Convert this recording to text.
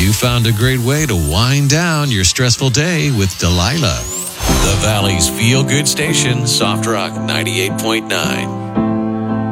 You found a great way to wind down your stressful day with Delilah. The Valley's feel-good station, Soft Rock 98.9.